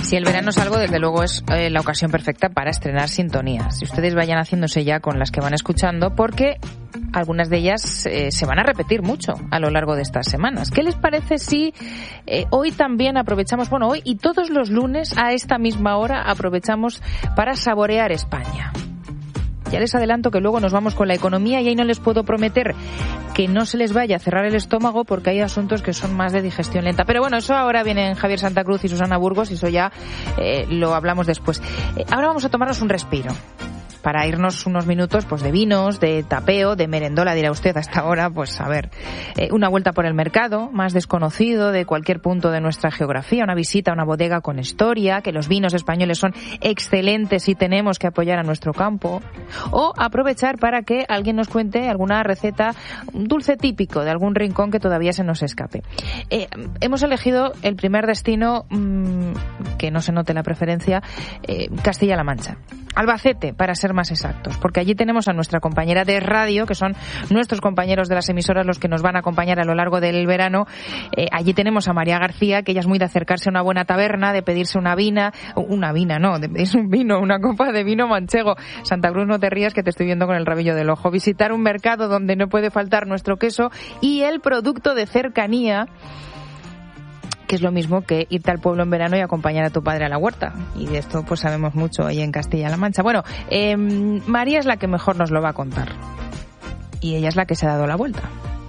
Si el verano es algo, desde luego es la ocasión perfecta para estrenar sintonías. Si ustedes vayan haciéndose ya con las que van escuchando, porque algunas de ellas se van a repetir mucho a lo largo de estas semanas. ¿Qué les parece si hoy también aprovechamos, hoy y todos los lunes a esta misma hora aprovechamos para saborear España? Ya les adelanto que luego nos vamos con la economía y ahí no les puedo prometer que no se les vaya a cerrar el estómago porque hay asuntos que son más de digestión lenta. Pero bueno, eso ahora vienen Javier Santa Cruz y Susana Burgos y eso ya lo hablamos después. Ahora vamos a tomarnos un respiro para irnos unos minutos de vinos, de tapeo, de merendola, dirá usted hasta ahora, una vuelta por el mercado más desconocido de cualquier punto de nuestra geografía, una visita a una bodega con historia, que los vinos españoles son excelentes y tenemos que apoyar a nuestro campo, o aprovechar para que alguien nos cuente alguna receta, un dulce típico de algún rincón que todavía se nos escape. Hemos elegido el primer destino, que no se note la preferencia, Castilla-La Mancha. Albacete, para ser más exactos, porque allí tenemos a nuestra compañera de radio, que son nuestros compañeros de las emisoras los que nos van a acompañar a lo largo del verano. Allí tenemos a María García, que ella es muy de acercarse a una buena taberna, de pedirse de pedirse un vino, una copa de vino manchego. Santa Cruz, no te rías que te estoy viendo con el rabillo del ojo. Visitar un mercado donde no puede faltar nuestro queso y el producto de cercanía, que es lo mismo que irte al pueblo en verano y acompañar a tu padre a la huerta. Y de esto sabemos mucho ahí en Castilla-La Mancha. María es la que mejor nos lo va a contar. Y ella es la que se ha dado la vuelta.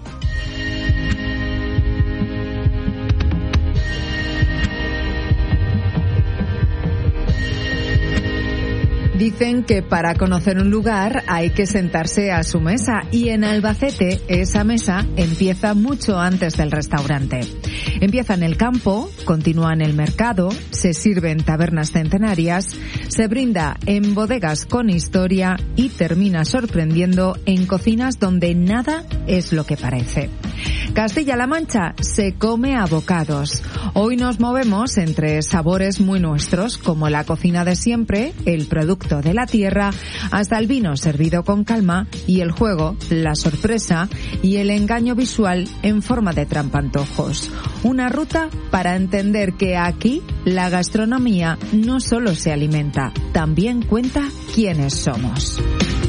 Dicen que para conocer un lugar hay que sentarse a su mesa y en Albacete esa mesa empieza mucho antes del restaurante. Empieza en el campo, continúa en el mercado, se sirve en tabernas centenarias, se brinda en bodegas con historia y termina sorprendiendo en cocinas donde nada es lo que parece. Castilla-La Mancha se come a bocados. Hoy nos movemos entre sabores muy nuestros, como la cocina de siempre, el producto de la tierra, hasta el vino servido con calma y el juego, la sorpresa y el engaño visual en forma de trampantojos. Una ruta para entender que aquí la gastronomía no solo se alimenta, también cuenta quiénes somos.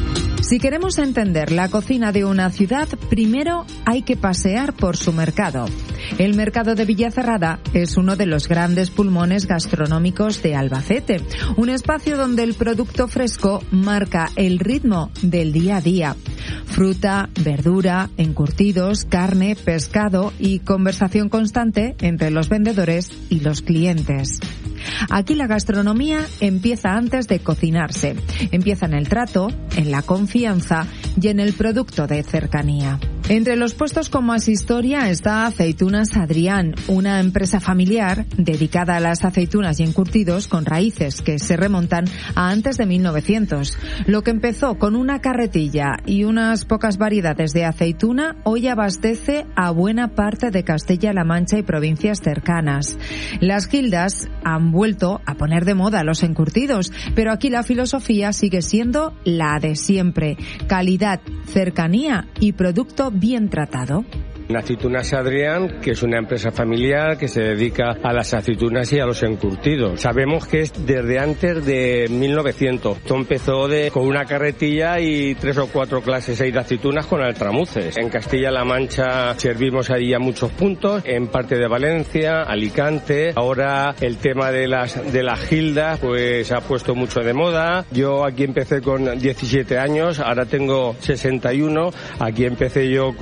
Si queremos entender la cocina de una ciudad, primero hay que pasear por su mercado. El mercado de Villacerrada es uno de los grandes pulmones gastronómicos de Albacete, un espacio donde el producto fresco marca el ritmo del día a día. Fruta, verdura, encurtidos, carne, pescado y conversación constante entre los vendedores y los clientes. Aquí la gastronomía empieza antes de cocinarse. Empieza en el trato, en la confianza y en el producto de cercanía. Entre los puestos con más historia está Aceitunas Adrián, una empresa familiar dedicada a las aceitunas y encurtidos con raíces que se remontan a antes de 1900. Lo que empezó con una carretilla y unas pocas variedades de aceituna hoy abastece a buena parte de Castilla-La Mancha y provincias cercanas. Las gildas han vuelto a poner de moda los encurtidos, pero aquí la filosofía sigue siendo la de siempre: calidad, cercanía y producto bien tratado. Aceitunas Adrián, que es una empresa familiar que se dedica a las aceitunas y a los encurtidos. Sabemos que es desde antes de 1900. Esto empezó con una carretilla y 3 o 4 clases de aceitunas con altramuces. En Castilla-La Mancha servimos ahí a muchos puntos, en parte de Valencia, Alicante. Ahora el tema de las gildas se ha puesto mucho de moda. Yo aquí empecé con 17 años, ahora tengo 61. Aquí empecé yo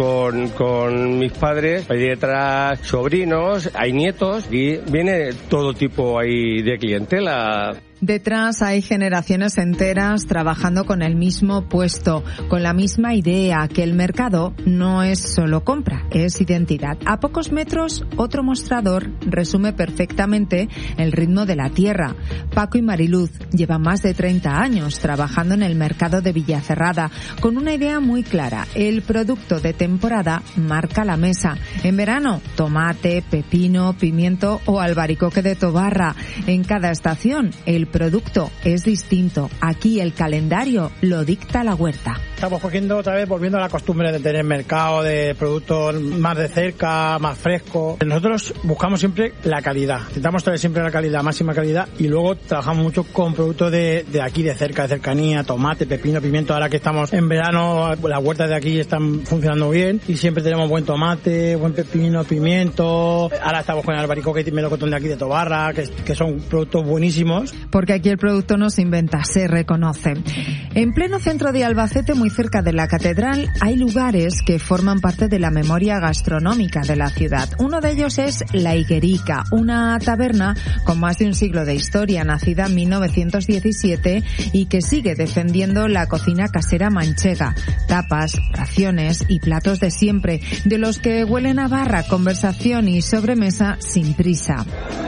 con mis padres, hay detrás sobrinos, hay nietos y viene todo tipo ahí de clientela. Detrás hay generaciones enteras trabajando con el mismo puesto, con la misma idea, que el mercado no es solo compra, es identidad. A pocos metros, otro mostrador resume perfectamente el ritmo de la tierra. Paco y Mariluz llevan más de 30 años trabajando en el mercado de Villacerrada, con una idea muy clara: el producto de temporada marca la mesa. En verano, tomate, pepino, pimiento o albaricoque de Tobarra. En cada estación, el producto es distinto. Aquí el calendario lo dicta la huerta. estamos cogiendo otra vez, volviendo a la costumbre de tener mercado de productos más de cerca, más frescos. Nosotros buscamos siempre la calidad, intentamos traer siempre la calidad, máxima calidad, y luego trabajamos mucho con productos de aquí, de cerca, de cercanía, tomate, pepino, pimiento. Ahora que estamos en verano, las huertas de aquí están funcionando bien y siempre tenemos buen tomate, buen pepino, pimiento. Ahora estamos con el albaricoque y melocotón de aquí de Tobarra, que son productos buenísimos. Porque aquí el producto no se inventa, se reconoce. En pleno centro de Albacete, muy cerca de la catedral, hay lugares que forman parte de la memoria gastronómica de la ciudad. Uno de ellos es La Higuerica, una taberna con más de un siglo de historia, nacida en 1917 y que sigue defendiendo la cocina casera manchega. Tapas, raciones y platos de siempre, de los que huelen a barra, conversación y sobremesa sin prisa.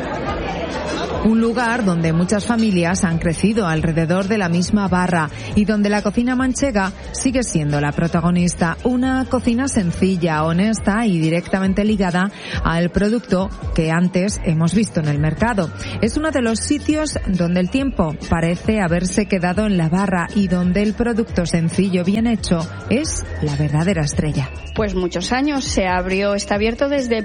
Un lugar donde muchas familias han crecido alrededor de la misma barra y donde la cocina manchega sigue siendo la protagonista. Una cocina sencilla, honesta y directamente ligada al producto que antes hemos visto en el mercado. Es uno de los sitios donde el tiempo parece haberse quedado en la barra y donde el producto sencillo, bien hecho, es la verdadera estrella. Pues muchos años, está abierto desde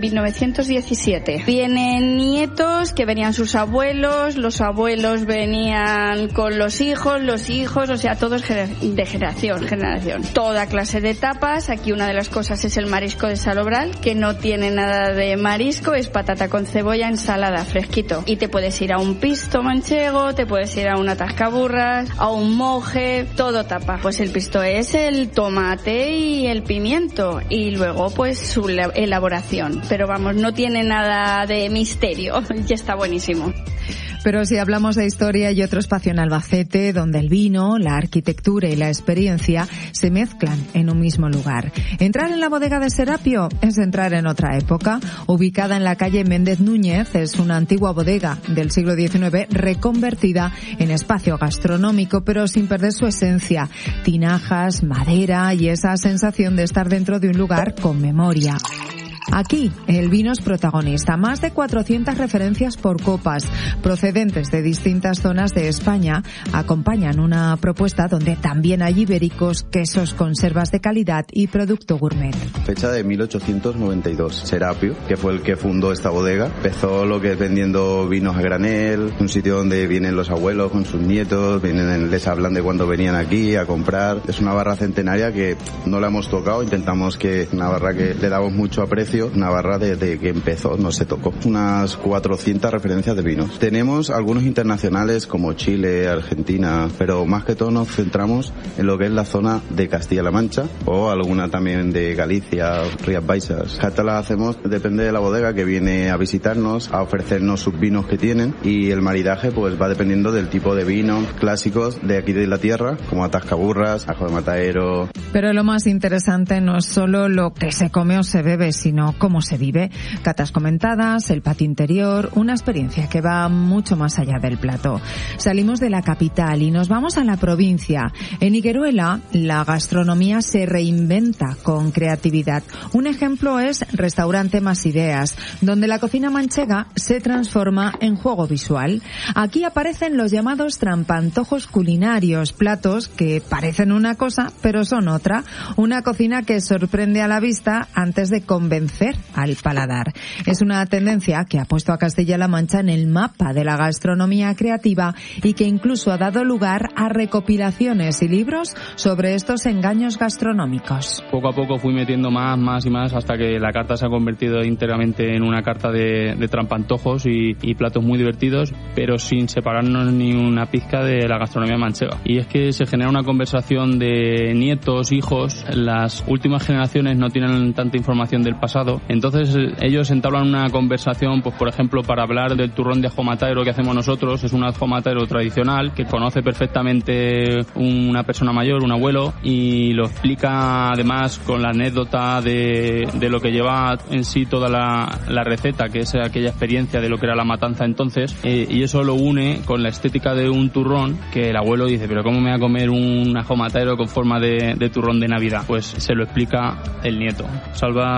1917. Vienen nietos que venían sus abuelos, los abuelos venían con los hijos, o sea, todos de generación. Toda clase de tapas. Aquí una de las cosas es el marisco de Salobral, que no tiene nada de marisco, es patata con cebolla, ensalada, fresquito. Y te puedes ir a un pisto manchego, te puedes ir a una tascaburras, a un moje, todo tapa. Pues el pisto es el tomate y el pimiento, y luego pues su elaboración. Pero vamos, no tiene nada de misterio, ya está buenísimo. Pero si hablamos de historia, hay otro espacio en Albacete donde el vino, la arquitectura y la experiencia se mezclan en un mismo lugar. Entrar en la bodega de Serapio es entrar en otra época. Ubicada en la calle Méndez Núñez, es una antigua bodega del siglo XIX reconvertida en espacio gastronómico, pero sin perder su esencia. Tinajas, madera y esa sensación de estar dentro de un lugar con memoria. Aquí el vino es protagonista. Más de 400 referencias por copas procedentes de distintas zonas de España acompañan una propuesta donde también hay ibéricos, quesos, conservas de calidad y producto gourmet. Fecha de 1892. Serapio, que fue el que fundó esta bodega, empezó lo que es vendiendo vinos a granel, un sitio donde vienen los abuelos con sus nietos, les hablan de cuando venían aquí a comprar. Es una barra centenaria que no la hemos tocado, intentamos que una barra que le damos mucho aprecio, una barra desde que empezó no se tocó. Unas 400 referencias de vinos. Tenemos algunos internacionales como Chile, Argentina, pero más que todo nos centramos en lo que es la zona de Castilla-La Mancha o alguna también de Galicia, Rías Baixas. Cata la hacemos, depende de la bodega que viene a visitarnos, a ofrecernos sus vinos que tienen, y el maridaje pues va dependiendo del tipo de vino clásicos de aquí de la tierra, como atascaburras, ajo de matadero. Pero lo más interesante no es solo lo que se come o se bebe, sino cómo se vive. Catas comentadas, el patio interior, una experiencia que va mucho más allá del plato. Salimos de la capital y nos vamos a la provincia. En Higueruela, la gastronomía se reinventa con creatividad. Un ejemplo es Restaurante Más Ideas, donde la cocina manchega se transforma en juego visual. Aquí aparecen los llamados trampantojos culinarios, platos que parecen una cosa pero son otra. Una cocina que sorprende a la vista antes de convencer al paladar. Es una tendencia que ha puesto a Castilla-La Mancha en el mapa de la gastronomía creativa y que incluso ha dado lugar a recopilaciones y libros sobre estos engaños gastronómicos. Poco a poco fui metiendo más y más hasta que la carta se ha convertido íntegramente en una carta de trampantojos y platos muy divertidos, pero sin separarnos ni una pizca de la gastronomía manchega. Y es que se genera una conversación de nietos, hijos. Las últimas generaciones no tienen tanta información del pasado, entonces ellos entablan una conversación, pues por ejemplo, para hablar del turrón de ajo matadero que hacemos nosotros. Es un ajo matadero tradicional que conoce perfectamente una persona mayor, un abuelo, y lo explica además con la anécdota de lo que lleva en sí toda la receta, que es aquella experiencia de lo que era la matanza entonces, y eso lo une con la estética de un turrón, que el abuelo dice, pero ¿cómo me voy a comer un ajo matadero con forma de turrón de Navidad? Pues se lo explica el nieto. Salva tiene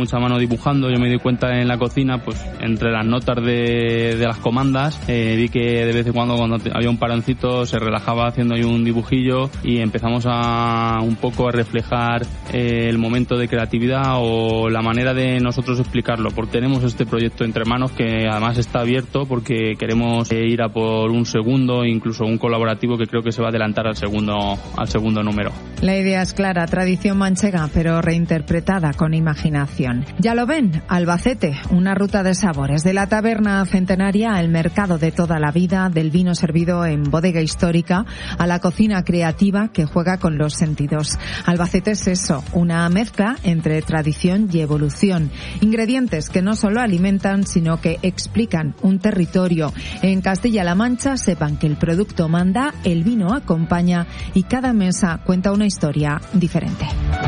mucha mano dibujando. Yo me di cuenta en la cocina, pues entre las notas de las comandas, vi que de vez en cuando había un paroncito se relajaba haciendo ahí un dibujillo y empezamos a un poco a reflejar el momento de creatividad o la manera de nosotros explicarlo, porque tenemos este proyecto entre manos que además está abierto porque queremos ir a por un segundo, incluso un colaborativo que creo que se va a adelantar al segundo número. La idea es clara, tradición manchega, pero reinterpretada con imaginación. Ya lo ven, Albacete, una ruta de sabores, de la taberna centenaria al mercado de toda la vida, del vino servido en bodega histórica a la cocina creativa que juega con los sentidos. Albacete es eso, una mezcla entre tradición y evolución. Ingredientes que no solo alimentan, sino que explican un territorio. En Castilla-La Mancha sepan que el producto manda, el vino acompaña y cada mesa cuenta una historia diferente.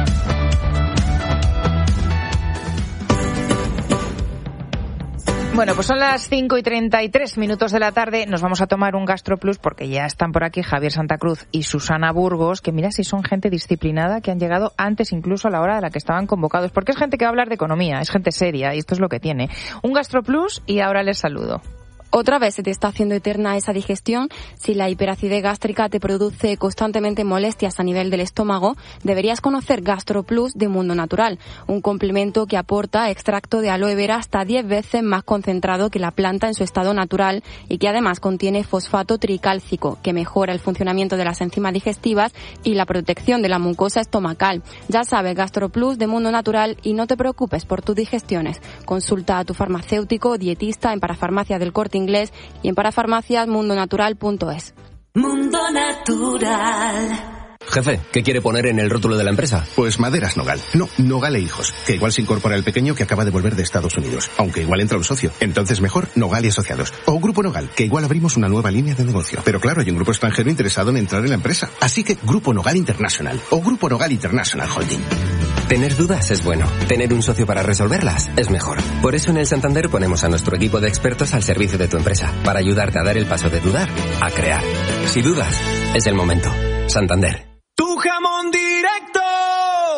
Bueno, pues son las 5:33 de la tarde. Nos vamos a tomar un GastroPlus porque ya están por aquí Javier Santa Cruz y Susana Burgos, que mira si son gente disciplinada, que han llegado antes incluso a la hora a la que estaban convocados, porque es gente que va a hablar de economía, es gente seria y esto es lo que tiene. Un GastroPlus y ahora les saludo. Otra vez se te está haciendo eterna esa digestión. Si la hiperacidez gástrica te produce constantemente molestias a nivel del estómago, deberías conocer GastroPlus de Mundo Natural, un complemento que aporta extracto de aloe vera hasta 10 veces más concentrado que la planta en su estado natural y que además contiene fosfato tricálcico, que mejora el funcionamiento de las enzimas digestivas y la protección de la mucosa estomacal. Ya sabes, GastroPlus de Mundo Natural, y no te preocupes por tus digestiones. Consulta a tu farmacéutico o dietista en Parafarmacia del Corte Inglés y en parafarmaciasmundonatural.es. Mundo Natural. Jefe, ¿qué quiere poner en el rótulo de la empresa? Pues Maderas Nogal. No, Nogal e Hijos, que igual se incorpora el pequeño que acaba de volver de Estados Unidos, aunque igual entra un socio. Entonces mejor Nogal y Asociados. O Grupo Nogal, que igual abrimos una nueva línea de negocio. Pero claro, hay un grupo extranjero interesado en entrar en la empresa. Así que Grupo Nogal International o Grupo Nogal International Holding. Tener dudas es bueno. Tener un socio para resolverlas es mejor. Por eso en el Santander ponemos a nuestro equipo de expertos al servicio de tu empresa, para ayudarte a dar el paso de dudar a crear. Si dudas, es el momento. Santander. Tu jamón directo,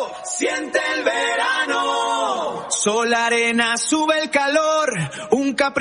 siente el verano. Sol, arena, sube el calor. Un capricho